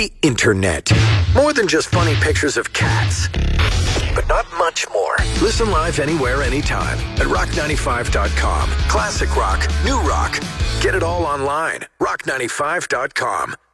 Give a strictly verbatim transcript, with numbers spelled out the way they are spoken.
The internet. More than just funny pictures of cats. But not much more. Listen live anywhere, anytime at rock ninety-five dot com. Classic rock, new rock. Get it all online. rock ninety-five dot com.